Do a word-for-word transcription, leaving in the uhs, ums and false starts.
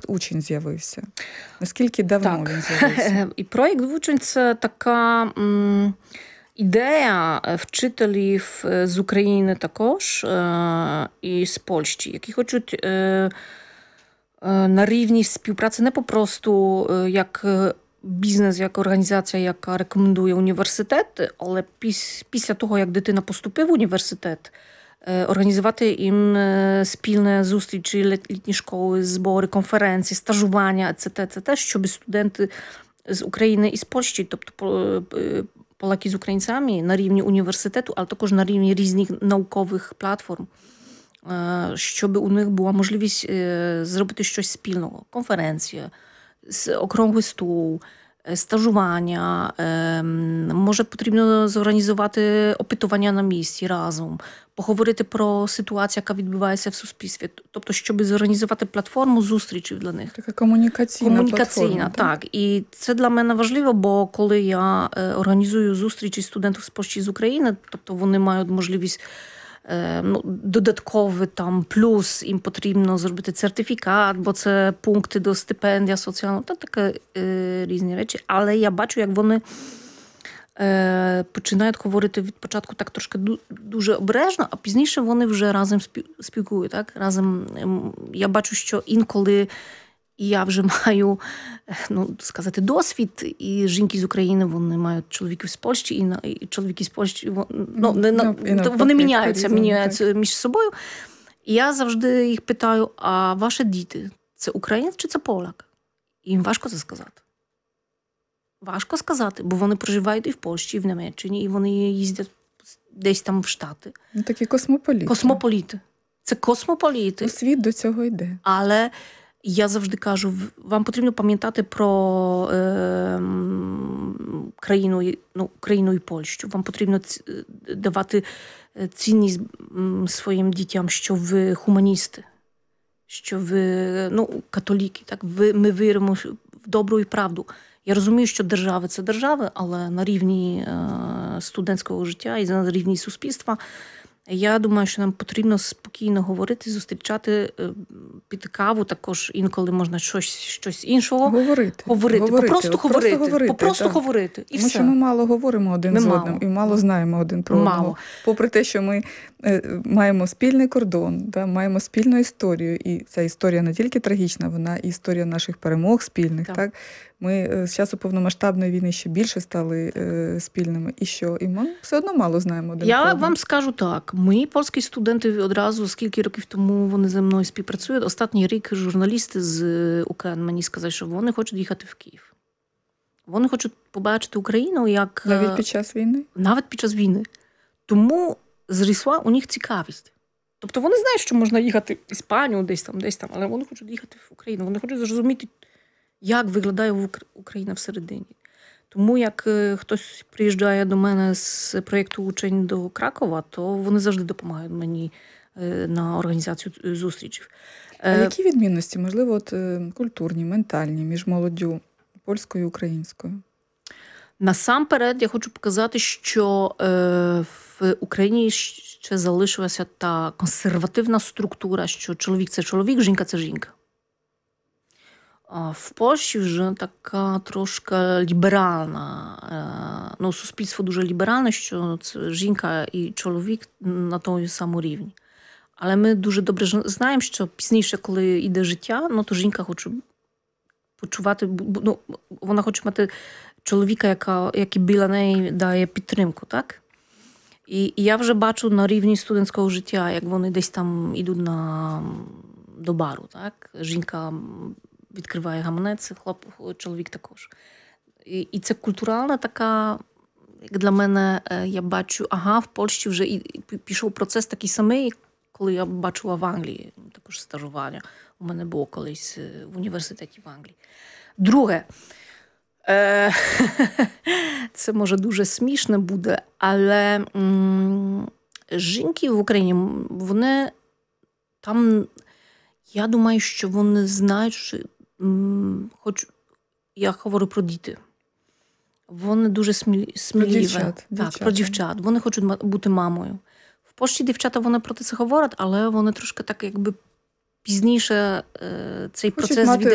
учень з'явився? Наскільки давно так. він з'явився? І проєкт «Учень» – це така м, ідея вчителів з України також е, і з Польщі, які хочуть е, е, на рівні співпраці не попросту е, як бізнес, як організація, яка рекомендує університет, але піс, після того, як дитина поступив в університет, організувати їм спільні зустрічі, літні школи, збори, конференції, стажування, це те, це те, щоб студенти з України і з Польщі, тобто поляки з українцями на рівні університету, але також на рівні різних наукових платформ, щоб у них була можливість зробити щось спільного. Конференція, округлий стол, стажування, може потрібно зорганізувати опитування на місці разом, поговорити про ситуацію, яка відбувається в суспільстві. Тобто, щоб зорганізувати платформу зустрічей для них. Така комунікаційна, комунікаційна платформа. Так. так. І це для мене важливо, бо коли я організую зустрічі студентів з Польщі з України, тобто вони мають можливість ну, додатковий там плюс, їм потрібно зробити сертифікат, бо це пункти до стипендія соціального, та таке е, різні речі. Але я бачу, як вони е, починають говорити від початку так трошки дуже обережно, а пізніше вони вже разом спілкують. Так? Разом, я бачу, що інколи і я вже маю, ну, сказати, досвід, і жінки з України, вони мають чоловіків з Польщі, і, і чоловіки з Польщі, ну, не, ну, вони навпаки, міняються, різно, міняються між собою. І я завжди їх питаю, а ваші діти, це українець чи це поляк? І їм важко це сказати. Важко сказати, бо вони проживають і в Польщі, і в Німеччині, і вони їздять десь там в Штати. Ну, такі космополіти. Космополіти. Це космополіти. У світ до цього йде. Але я завжди кажу, вам потрібно пам'ятати про е, країну, ну, країну і Польщу. Вам потрібно давати цінність своїм дітям, що ви гуманісти, що ви, ну, католіки. Так? Ви, ми віримо в добру і правду. Я розумію, що держави – це держави, але на рівні е, студентського життя і на рівні суспільства я думаю, що нам потрібно спокійно говорити, зустрічати, піти каву, також інколи можна щось, щось іншого. Говорити. Говорити. говорити. Попросту От говорити. Просто говорити, Попросту говорити. І Тому все. що ми мало говоримо один ми з мало. одним і мало знаємо один про мало. одного. Попри те, що ми е, маємо спільний кордон, да, маємо спільну історію. І ця історія не тільки трагічна, вона і історія наших перемог спільних. Так. Так? Ми з часу повномасштабної війни ще більше стали е, спільними. І що? І ми все одно мало знаємо один Я про одного. вам скажу так. Мої польські студенти одразу, скільки років тому вони зі мною співпрацюють, останній рік журналісти з УКН мені сказали, що вони хочуть їхати в Київ. Вони хочуть побачити Україну як... Навіть під час війни? Навіть під час війни. Тому зрісла у них цікавість. Тобто вони знають, що можна їхати в Іспанію, десь там, десь там, але вони хочуть їхати в Україну. Вони хочуть зрозуміти, як виглядає Україна всередині. Тому як хтось приїжджає до мене з проєкту «Учень» до Кракова, то вони завжди допомагають мені на організацію зустрічей. А які відмінності, можливо, от, культурні, ментальні між молоддю польською і українською? Насамперед, я хочу показати, що в Україні ще залишилася та консервативна структура, що чоловік – це чоловік, жінка – це жінка. В Польщі вже така трошки ліберальна, ну, суспільство дуже ліберальне, що це жінка і чоловік на тому самому рівні. Але ми дуже добре знаємо, що пізніше, коли йде життя, ну, то жінка хоче почувати, ну, вона хоче мати чоловіка, яка, який біля неї дає підтримку, так? І, і я вже бачу на рівні студентського життя, як вони десь там йдуть на, до бару, так? Жінка відкриває гаманець, хлоп, чоловік також. І, і це культуральна така, як для мене, я бачу, ага, в Польщі вже і, і пішов процес такий самий, коли я бачила в Англії, також стажування. У мене було колись в університеті в Англії. Друге, е- це може дуже смішно буде, але м- жінки в Україні, вони там, я думаю, що вони знають, що хоч я говорю про діти. Вони дуже смілі, сміливі. Про дівчат. Так, дівчат. про дівчат. Вони хочуть бути мамою. В Польщі дівчата, вони про це говорять, але вони трошки так, якби пізніше е, цей Хочуть процес мати